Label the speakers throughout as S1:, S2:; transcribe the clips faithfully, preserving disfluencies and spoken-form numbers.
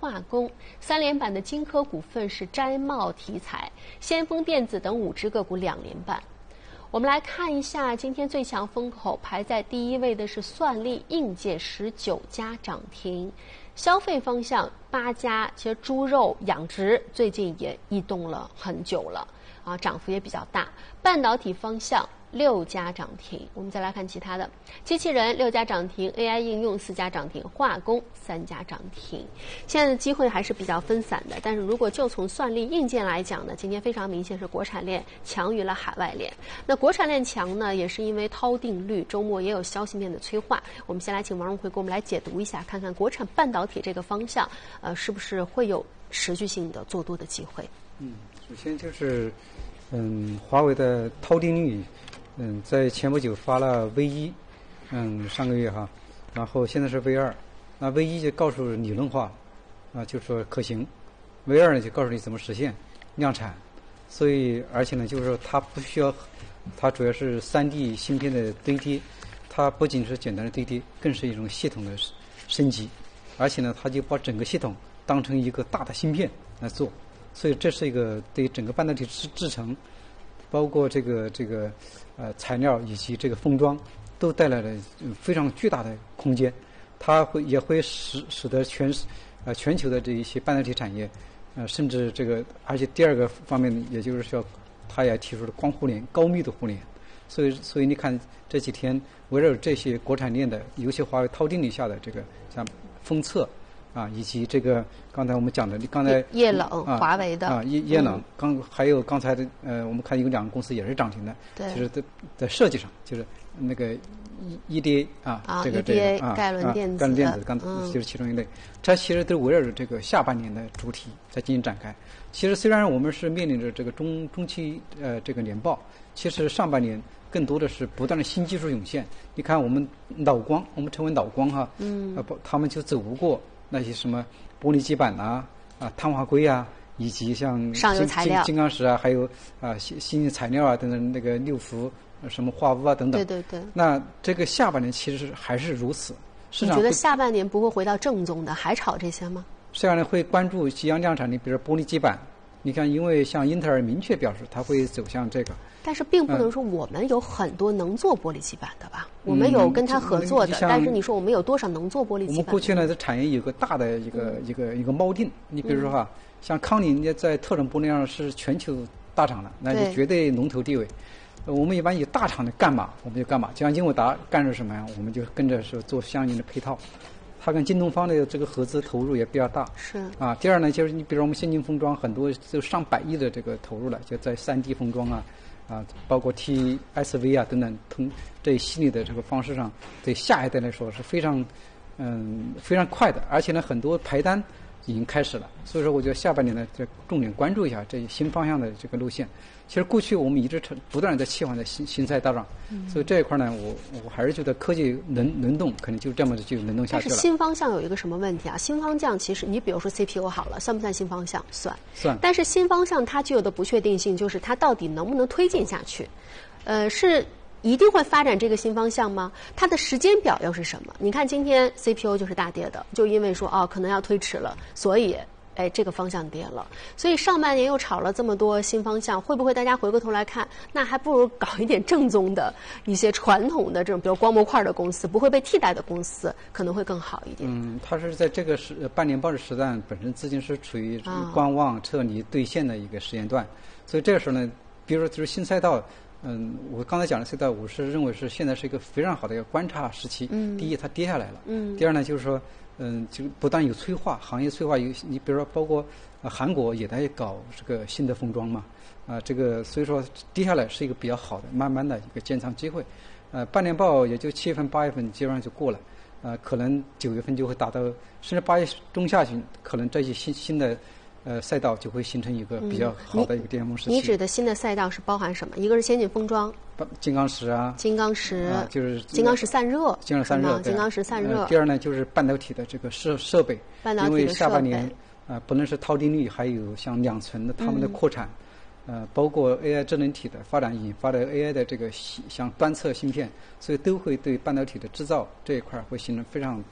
S1: 化工，三连板的金科股份是摘帽题材，先锋电子等五只个股两连板。我们来看一下今天最强风口，排在第一位的是算力硬件，十九家涨停。消费方向八家，其实猪肉养殖最近也异动了很久了啊，涨幅也比较大。半导体方向六家涨停。我们再来看其他的，机器人六家涨停 ，A I 应用四家涨停，化工三家涨停。现在的机会还是比较分散的，但是如果就从算力硬件来讲呢，今天非常明显是国产链强于了海外链。那国产链强呢，也是因为涛定律，周末也有消息面的催化。我们先来请王荣辉给我们来解读一下，看看国产半导体这个方向，呃，是不是会有持续性的做多的机会？
S2: 嗯，首先就是，嗯，华为的涛定律。嗯，在前不久发了 V 一，嗯，上个月哈，然后现在是 V 二，那 V 一就告诉理论化，啊，就说可行 ，V 二呢就告诉你怎么实现量产，所以而且呢就是说它不需要，它主要是 三 D 芯片的堆叠，它不仅是简单的堆叠，更是一种系统的升级，而且呢它就把整个系统当成一个大的芯片来做，所以这是一个对整个半导体制制程。包括这个这个呃材料以及这个封装，都带来了非常巨大的空间。它会也会使使得全呃全球的这一些半导体产业，呃甚至这个而且第二个方面，也就是说，它也提出了光互联、高密度互联。所以所以你看这几天围绕这些国产链的，尤其华为涛定律下的这个像封测。啊，以及这个刚才我们讲的，刚才
S1: 液冷、
S2: 啊、
S1: 华为的
S2: 啊，液液冷，刚还有刚才的呃，我们看有两个公司也是涨停的，
S1: 对，
S2: 就是在在设计上，就是那个 E D A 啊，
S1: 啊
S2: 这个
S1: E D A
S2: 这个啊，
S1: 盖伦电子，
S2: 盖伦电子刚
S1: 嗯
S2: 就是其中一类，它其实都围绕着这个下半年的主题在进行展开。其实虽然我们是面临着这个中中期呃这个年报，其实上半年。更多的是不断的新技术涌现。你看我们老光，我们称为老光哈，嗯，啊不，他们就走不过那些什么玻璃基板呐、啊、碳化硅啊，以及像
S1: 上游材料、
S2: 金刚石啊，还有啊新新材料啊等等那个六氟、什么化钨啊等等。
S1: 对对对。
S2: 那这个下半年其实还是如此。市场
S1: 你觉得下半年不会回到正宗的，还炒这些吗？
S2: 下半年会关注即将量产的，比如玻璃基板。你看，因为像英特尔明确表示，它会走向这个。
S1: 但是并不能说我们有很多能做玻璃基板的吧？嗯、我们有跟他合作的，但是你说我们有多少能做玻璃基板？
S2: 我们过去呢，这产业有个大的一个、嗯、一个一个锚定。你比如说哈，嗯、像康宁在特种玻璃上是全球大厂了，那就绝对龙头地位。我们一般以大厂的干嘛，我们就干嘛。就像英伟达干着什么呀，我们就跟着是做相应的配套。它跟京东方的这个合资投入也比较大，
S1: 是
S2: 啊。第二呢，就是你比如我们先进封装，很多就上百亿的这个投入了，就在 三 D 封装啊，啊，包括 T S V 啊等等，通这一系列的这个方式上，对下一代来说是非常嗯非常快的，而且呢，很多排单已经开始了。所以说，我觉得下半年呢，这重点关注一下这新方向的这个路线。其实过去我们一直不断的在切换在新新赛道上，嗯、所以这一块呢，我我还是觉得科技轮轮动肯定就这么就轮动下去了。
S1: 但是新方向有一个什么问题啊？新方向其实你比如说 C P U 好了，算不算新方向？算。
S2: 算。
S1: 但是新方向它具有的不确定性就是它到底能不能推进下去？呃，是一定会发展这个新方向吗？它的时间表又是什么？你看今天 C P U 就是大跌的，就因为说哦可能要推迟了，所以。哎，这个方向跌了，所以上半年又炒了这么多新方向，会不会大家回过头来看，那还不如搞一点正宗的一些传统的这种，比如光模块的公司，不会被替代的公司，可能会更好一点。
S2: 嗯，它是在这个时半年报的时段，本身资金是处于观望、撤离、兑现的一个时间段，所以这个时候呢，比如说就是新赛道。嗯，我刚才讲的赛道，我是认为是现在是一个非常好的一个观察时期。嗯，第一，它跌下来了。嗯。第二呢，就是说，嗯，就不但有催化，行业催化有，你比如说，包括、呃、韩国也在搞这个新的封装嘛，啊、呃，这个所以说跌下来是一个比较好的、慢慢的一个建仓机会。呃，半年报也就七月份、八月份基本上就过了，呃，可能九月份就会达到，甚至八月中下旬，可能这些新新的。呃，赛道就会形成一个比较好的一个巅峰时期。
S1: 嗯、你, 你指的新的赛道是包含什么？一个是先进封装，
S2: 金刚石啊，
S1: 金刚石、
S2: 啊、就是
S1: 金刚石散热，
S2: 金刚石散热，
S1: 金刚石散热、
S2: 呃。第二呢，就是半导体的这个设设备，
S1: 半导体的设备
S2: 因为下半年啊、呃，不论是涛定律，还有像两存的他们的扩产，嗯、呃，包括 A I 智能体的发展引发的 A I 的这个像端侧芯片，所以都会对半导体的制造这一块会形成非常。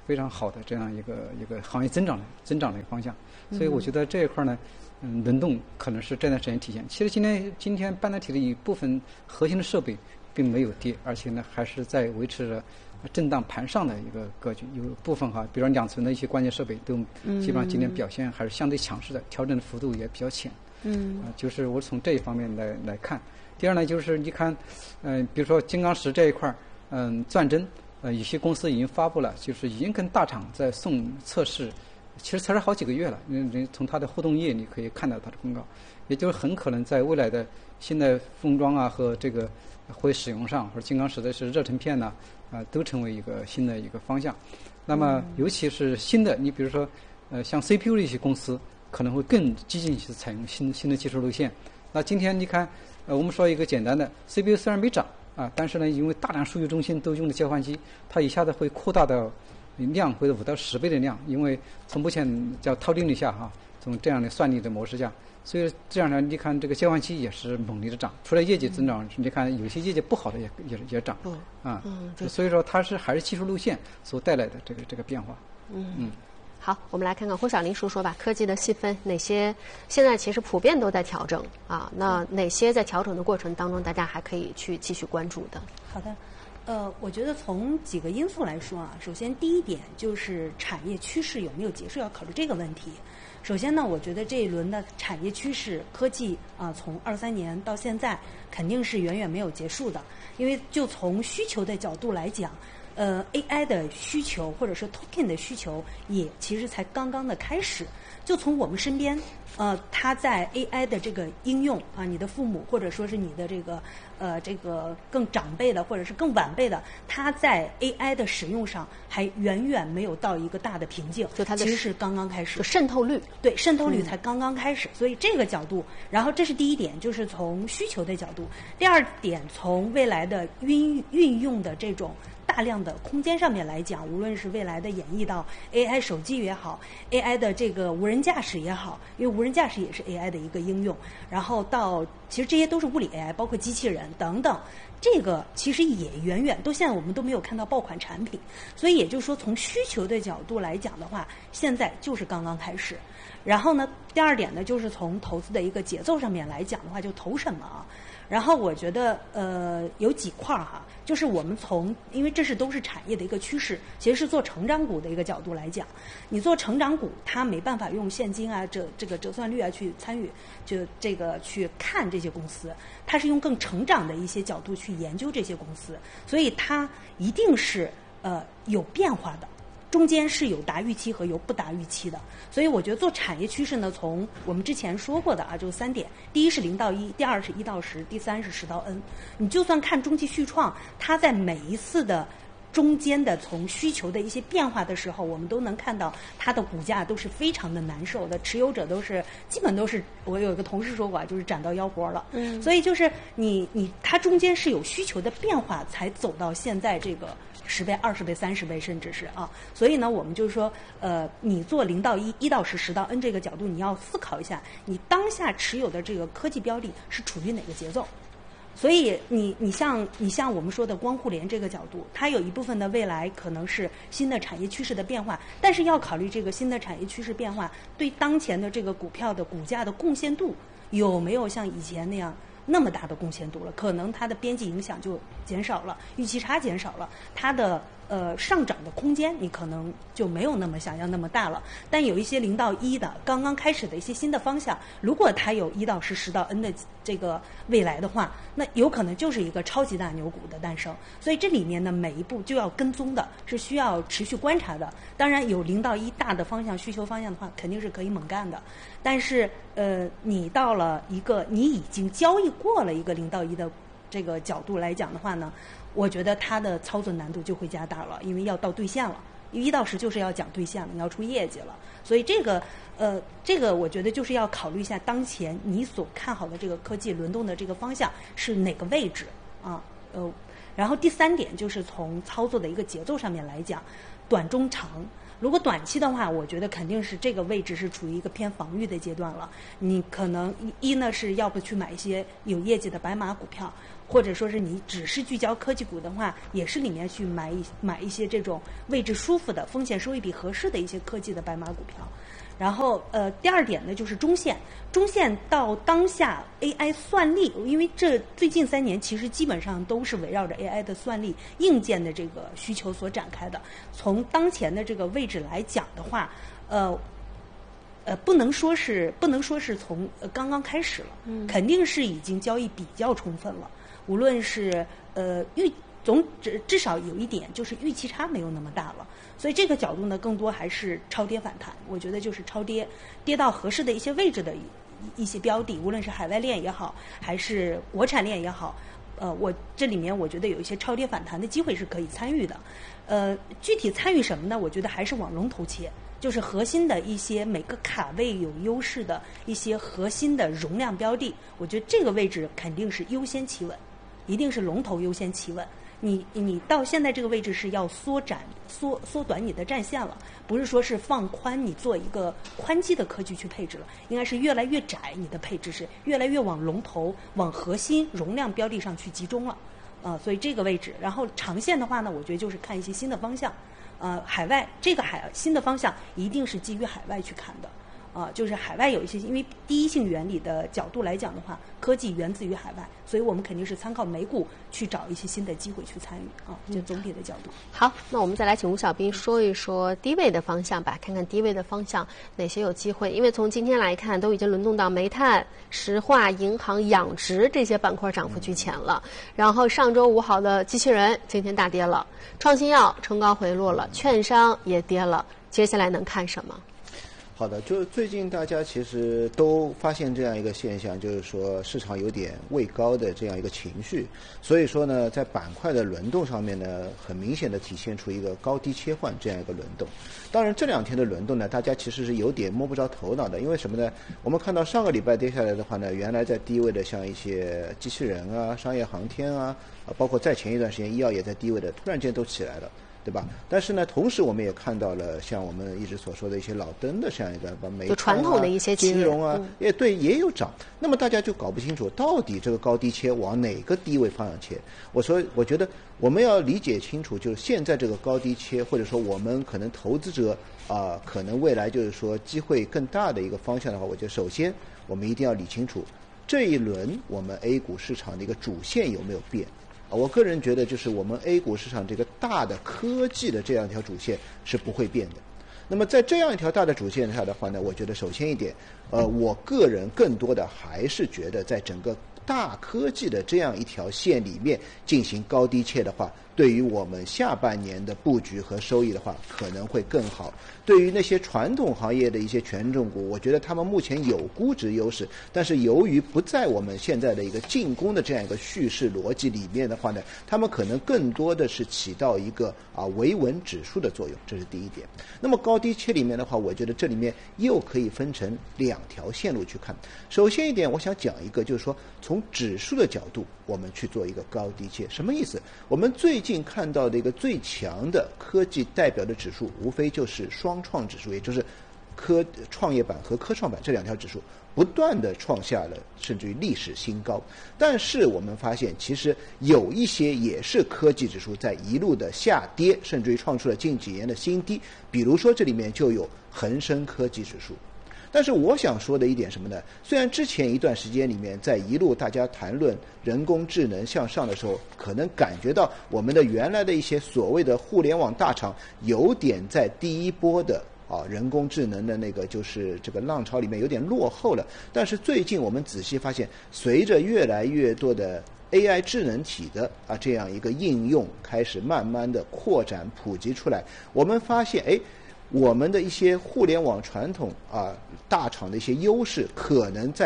S2: 非常好的这样一个一个行业增长的增长的一个方向。所以我觉得这一块呢，嗯，轮动可能是这段时间体现。其实今天今天半导体的一部分核心的设备并没有跌，而且呢还是在维持着震荡盘上的一个格局。有部分哈，比如说两存的一些关键设备都基本上今天表现还是相对强势的，调整的幅度也比较浅。嗯，啊、呃，就是我从这一方面来来看。第二呢，就是你看，嗯、呃，比如说金刚石这一块，嗯、呃，钻针，呃，有些公司已经发布了，就是已经跟大厂在送测试，其实测试好几个月了。嗯，从它的互动页你可以看到它的公告，也就是很可能在未来的新的封装啊和这个会使用上，或者金刚石的是热成片呢，啊、呃，都成为一个新的一个方向。那么，尤其是新的，你比如说，呃，像 C P U 的一些公司可能会更激进去采用新新的技术路线。那今天你看。呃，我们说一个简单的 C P U 虽然没涨啊，但是呢，因为大量数据中心都用的交换机，它一下子会扩大到量或者五到十倍的量，因为从目前叫套定律下哈、啊，从这样的算力的模式下，所以这样呢，你看这个交换机也是猛烈的涨，除了业绩增长，嗯、你看有些业绩不好的也也也涨，嗯、啊，嗯、所以说它是还是技术路线所带来的这个这个变化，
S1: 嗯。嗯好，我们来看看胡小林说说吧，科技的细分哪些现在其实普遍都在调整啊？那哪些在调整的过程当中，大家还可以去继续关注的？
S3: 好的，呃，我觉得从几个因素来说啊，首先第一点就是产业趋势有没有结束，要考虑这个问题。首先呢，我觉得这一轮的产业趋势，科技啊、呃，从二三年到现在肯定是远远没有结束的，因为就从需求的角度来讲。呃 ，A I 的需求或者是 token 的需求也其实才刚刚的开始。就从我们身边，呃，他在 A I 的这个应用啊，你的父母或者说是你的这个呃这个更长辈的或者是更晚辈的，他在 A I 的使用上还远远没有到一个大的瓶颈，
S1: 就它的
S3: 其实是刚刚开始，
S1: 就渗透率，
S3: 对渗透率才刚刚开始。嗯、所以这个角度，然后这是第一点，就是从需求的角度；第二点，从未来的运运用的这种。大量的空间上面来讲，无论是未来的演绎到 A I 手机也好 ，A I 的这个无人驾驶也好，因为无人驾驶也是 A I 的一个应用，然后到其实这些都是物理 A I， 包括机器人等等，这个其实也远远都现在我们都没有看到爆款产品，所以也就是说从需求的角度来讲的话，现在就是刚刚开始。然后呢，第二点呢，就是从投资的一个节奏上面来讲的话，就投什么啊？然后我觉得呃有几块哈，就是我们从因为这是都是产业的一个趋势，其实是做成长股的一个角度来讲，你做成长股，它没办法用现金啊、这这个折算率啊去参与，就这个去看这些公司，它是用更成长的一些角度去研究这些公司，所以它一定是呃有变化的。中间是有达预期和有不达预期的，所以我觉得做产业趋势呢，从我们之前说过的啊，就三点：第一是零到一，第二是一到十，第三是十到 N。你就算看中期续创，它在每一次的中间的从需求的一些变化的时候，我们都能看到它的股价都是非常的难受的，持有者都是基本都是，我有一个同事说过啊，就是斩到腰脖了。嗯，所以就是你你它中间是有需求的变化，才走到现在这个。十倍、二十倍、三十倍，甚至是啊，所以呢，我们就是说，呃，你做零到一、一到十、十到 N 这个角度，你要思考一下，你当下持有的这个科技标的是处于哪个节奏。所以你你像你像我们说的光互联这个角度，它有一部分的未来可能是新的产业趋势的变化，但是要考虑这个新的产业趋势变化对当前的这个股票的股价的贡献度有没有像以前那样。那么大的贡献度了，可能它的边际影响就减少了，预期差减少了，它的呃上涨的空间你可能就没有那么想要那么大了。但有一些零到一的刚刚开始的一些新的方向，如果它有一到十、十到 N 的这个未来的话，那有可能就是一个超级大牛股的诞生。所以这里面呢，每一步就要跟踪的，是需要持续观察的。当然有零到一大的方向需求方向的话，肯定是可以猛干的。但是呃，你到了一个你已经交易过了一个零到一的这个角度来讲的话呢，我觉得它的操作难度就会加大了，因为要到兑现了，一到十就是要讲兑现了，你要出业绩了，所以这个呃，这个我觉得就是要考虑一下当前你所看好的这个科技轮动的这个方向是哪个位置啊，呃，然后第三点就是从操作的一个节奏上面来讲，短中长。 如果短期的话，我觉得肯定是这个位置是处于一个偏防御的阶段了。你可能一呢是要不去买一些有业绩的白马股票，或者说是你只是聚焦科技股的话，也是里面去买一买一些这种位置舒服的、风险收益比合适的一些科技的白马股票。然后呃，第二点呢就是中线，中线到当下 A I 算力，因为这最近三年其实基本上都是围绕着 A I 的算力硬件的这个需求所展开的。从当前的这个位置来讲的话，呃呃，不能说是不能说是从、呃、刚刚开始了，嗯，肯定是已经交易比较充分了。无论是呃预总至至少有一点就是预期差没有那么大了。所以这个角度呢，更多还是超跌反弹。我觉得就是超跌，跌到合适的一些位置的一些标的，无论是海外链也好，还是国产链也好，呃，我这里面我觉得有一些超跌反弹的机会是可以参与的。呃，具体参与什么呢？我觉得还是往龙头切，就是核心的一些每个卡位有优势的一些核心的容量标的，我觉得这个位置肯定是优先企稳，一定是龙头优先企稳。你你到现在这个位置是要缩展缩缩短你的战线了，不是说是放宽你做一个宽基的科技去配置了，应该是越来越窄，你的配置是越来越往龙头、往核心容量标的上去集中了，呃，所以这个位置，然后长线的话呢，我觉得就是看一些新的方向，呃，海外这个海新的方向一定是基于海外去看的。啊，就是海外有一些，因为第一性原理的角度来讲的话，科技源自于海外，所以我们肯定是参考美股去找一些新的机会去参与啊，就总体的角度。嗯、
S1: 好，那我们再来请吴小兵说一说低位的方向吧，看看低位的方向哪些有机会。因为从今天来看，都已经轮动到煤炭、石化、银行、养殖这些板块涨幅居前了。然后上周五好的机器人今天大跌了，创新药冲高回落了，券商也跌了。接下来能看什么？
S4: 好的，就最近大家其实都发现这样一个现象，就是说市场有点位高的这样一个情绪，所以说呢，在板块的轮动上面呢，很明显的体现出一个高低切换这样一个轮动。当然这两天的轮动呢，大家其实是有点摸不着头脑的，因为什么呢？我们看到上个礼拜跌下来的话呢，原来在低位的像一些机器人啊、商业航天啊，包括在前一段时间医药也在低位的，突然间都起来了。对吧？但是呢，同时我们也看到了像我们一直所说的一些老登的这样一个把煤炭啊、
S1: 传统的一些
S4: 金融啊，也对也有涨。那么大家就搞不清楚到底这个高低切往哪个低位方向切。我说，我觉得我们要理解清楚，就是现在这个高低切，或者说我们可能投资者啊、呃，可能未来就是说机会更大的一个方向的话，我觉得首先我们一定要理清楚这一轮我们 A 股市场的一个主线有没有变。我个人觉得，就是我们 A 股市场这个大的科技的这样一条主线是不会变的。那么在这样一条大的主线下的话呢，我觉得首先一点，呃，我个人更多的还是觉得，在整个大科技的这样一条线里面进行高低切的话，对于我们下半年的布局和收益的话，可能会更好。对于那些传统行业的一些权重股，我觉得他们目前有估值优势，但是由于不在我们现在的一个进攻的这样一个叙事逻辑里面的话呢，他们可能更多的是起到一个啊维稳指数的作用，这是第一点。那么高低切里面的话，我觉得这里面又可以分成两条线路去看。首先一点，我想讲一个，就是说从指数的角度，我们去做一个高低切，什么意思？我们最近看到的一个最强的科技代表的指数，无非就是双创指数，也就是科创业板和科创板这两条指数不断的创下了甚至于历史新高。但是我们发现，其实有一些也是科技指数在一路的下跌，甚至于创出了近几年的新低。比如说这里面就有恒生科技指数。但是我想说的一点什么呢？虽然之前一段时间里面，在一路大家谈论人工智能向上的时候，可能感觉到我们的原来的一些所谓的互联网大厂有点在第一波的啊人工智能的那个就是这个浪潮里面有点落后了。但是最近我们仔细发现，随着越来越多的 A I 智能体的啊这样一个应用开始慢慢的扩展普及出来，我们发现哎。我们的一些互联网传统啊大厂的一些优势，可能在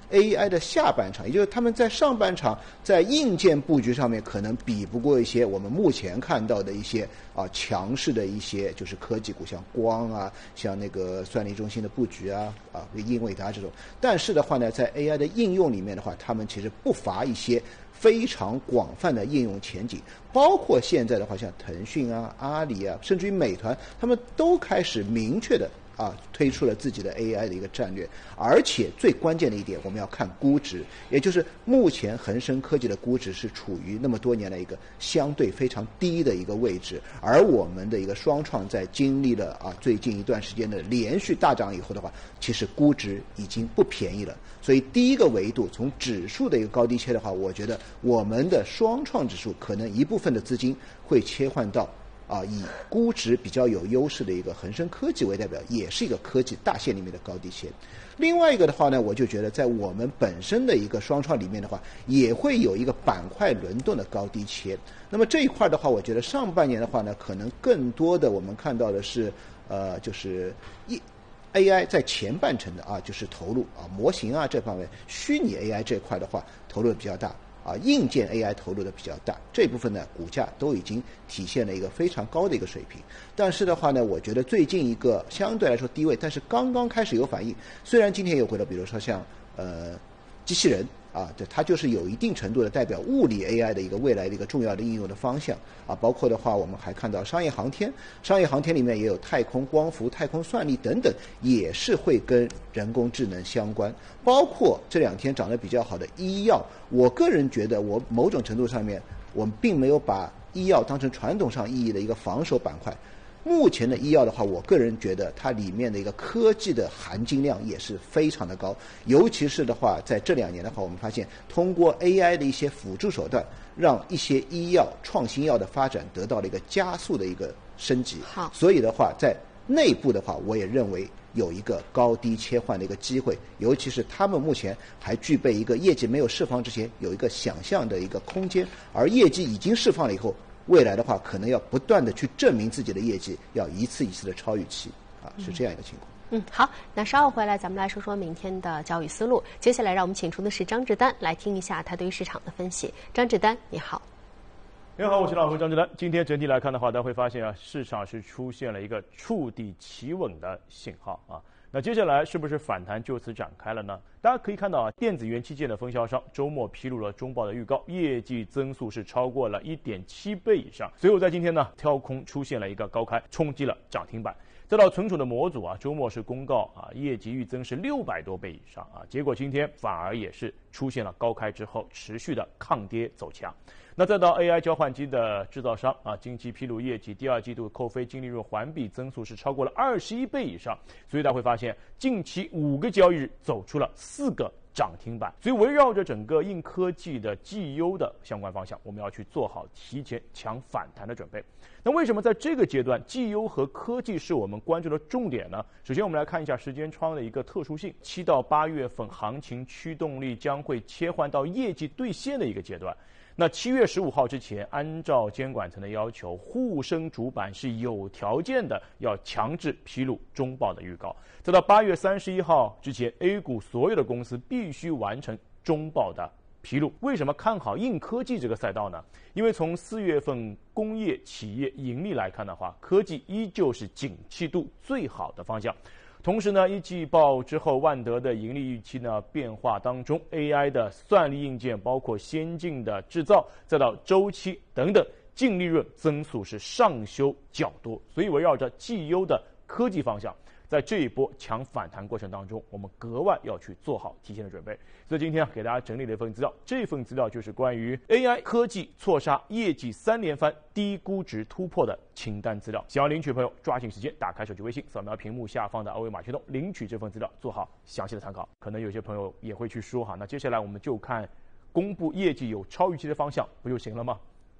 S4: A I 的下半场，也就是他们在上半场在硬件布局上面可能比不过一些我们目前看到的一些啊强势的一些就是科技股，像光啊，像那个算力中心的布局啊，啊英伟达这种。但是的话呢，在 A I 的应用里面的话，他们其实不乏一些非常广泛的应用前景，包括现在的话，像腾讯啊、阿里啊，甚至于美团，他们都开始明确的啊推出了自己的 A I 的一个战略。而且最关键的一点，我们要看估值，也就是目前恒生科技的估值是处于那么多年来一个相对非常低的一个位置，而我们的一个双创在经历了啊最近一段时间的连续大涨以后的话，其实估值已经不便宜了。所以第一个维度从指数的一个高低切的话，我觉得我们的双创指数可能一部分的资金会切换到啊，以估值比较有优势的一个恒生科技为代表，也是一个科技大线里面的高低切。另外一个的话呢，我就觉得在我们本身的一个双创里面的话，也会有一个板块轮动的高低切。那么这一块的话，我觉得上半年的话呢，可能更多的我们看到的是，呃，就是一。A I 在前半程的啊，就是投入啊模型啊这方面，虚拟 A I 这块的话投入的比较大啊，硬件 A I 投入的比较大，这部分呢股价都已经体现了一个非常高的一个水平。但是的话呢，我觉得最近一个相对来说低位，但是刚刚开始有反应。虽然今天有回到，比如说像呃机器人啊，这它就是有一定程度的代表物理 A I 的一个未来的一个重要的应用的方向啊，包括的话我们还看到商业航天，商业航天里面也有太空光伏、太空算力等等，也是会跟人工智能相关。包括这两天涨得比较好的医药，我个人觉得我某种程度上面我们并没有把医药当成传统上意义的一个防守板块。目前的医药的话，我个人觉得它里面的一个科技的含金量也是非常的高，尤其是的话，在这两年的话，我们发现通过 A I 的一些辅助手段，让一些医药创新药的发展得到了一个加速的一个升级。
S1: 好，
S4: 所以的话，在内部的话，我也认为有一个高低切换的一个机会，尤其是他们目前还具备一个业绩没有释放之前有一个想象的一个空间，而业绩已经释放了以后，未来的话可能要不断的去证明自己的业绩，要一次一次的超预期啊，是这样一个情况。
S1: 嗯，好，那稍后回来咱们来说说明天的交易思路。接下来让我们请出的是张志丹来听一下他对于市场的分析。张志丹，你好。
S5: 你好，我是老胡张志丹。今天整体来看的话，大家会发现啊，市场是出现了一个触底企稳的信号啊。那接下来是不是反弹就此展开了呢？大家可以看到啊，电子元器件的分销商周末披露了中报的预告，业绩增速是超过了 一点七倍以上。随后在今天呢，挑空出现了一个高开，冲击了涨停板。再到存储的模组啊，周末是公告啊，业绩预增是六百多倍以上啊，结果今天反而也是出现了高开之后持续的抗跌走强。那再到 A I 交换机的制造商啊，近期披露业绩，第二季度扣非净利润环比增速是超过了二十一倍以上，所以大家会发现近期五个交易日走出了四个涨停板。所以围绕着整个硬科技的 G U 的相关方向，我们要去做好提前抢反弹的准备。那为什么在这个阶段 G U 和科技是我们关注的重点呢？首先我们来看一下时间窗的一个特殊性，七到八月份行情驱动力将会切换到业绩兑现的一个阶段。那七月十五号之前，按照监管层的要求，沪深主板是有条件的要强制披露中报的预告。再到八月三十一号之前 ，A 股所有的公司必须完成中报的披露。为什么看好硬科技这个赛道呢？因为从四月份工业企业盈利来看的话，科技依旧是景气度最好的方向。同时呢，一季报之后，万德的盈利预期呢变化当中 ，A I 的算力硬件，包括先进的制造，再到周期等等，净利润增速是上修较多。所以围绕着 G U 的科技方向，在这一波强反弹过程当中，我们格外要去做好提前的准备。所以今天啊，给大家整理了一份资料，这份资料就是关于 A I 科技错杀业绩三连番、低估值突破的清单资料。想要领取的朋友，抓紧时间打开手机微信，扫描屏幕下方的二维码驱动领取这份资料，做好详细的参考。可能有些朋友也会去说哈，那接下来我们就看公布业绩有超预期的方向不就行了吗？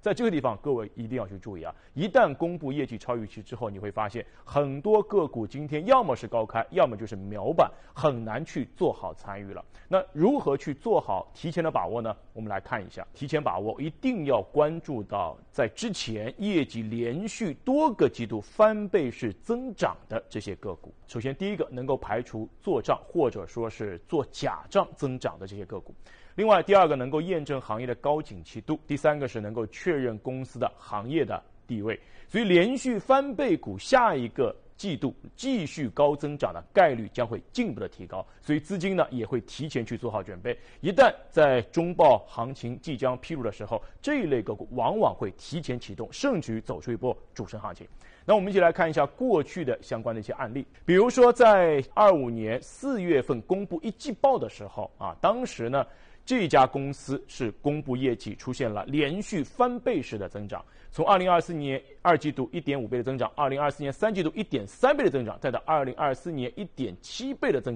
S5: 在这个地方各位一定要去注意啊！一旦公布业绩超预期之后，你会发现很多个股今天要么是高开，要么就是秒板，很难去做好参与了。那如何去做好提前的把握呢？我们来看一下，提前把握一定要关注到在之前业绩连续多个季度翻倍式增长的这些个股。首先第一个能够排除做账或者说是做假账增长的这些个股。另外，第二个能够验证行业的高景气度，第三个是能够确认公司的行业的地位。所以，连续翻倍股下一个季度继续高增长的概率将会进一步的提高，所以资金呢也会提前去做好准备。一旦在中报行情即将披露的时候，这一类个股往往会提前启动，甚至于走出一波主升行情。那我们一起来看一下过去的相关的一些案例，比如说在二五年四月份公布一季报的时候啊，当时呢。这家公司是公布业绩出现了连续翻倍式的增长，从二零二四年二季度 一点五倍的增长，二零二四年三季度 一点三倍的增长，再到二零二四年 一点七倍的增长。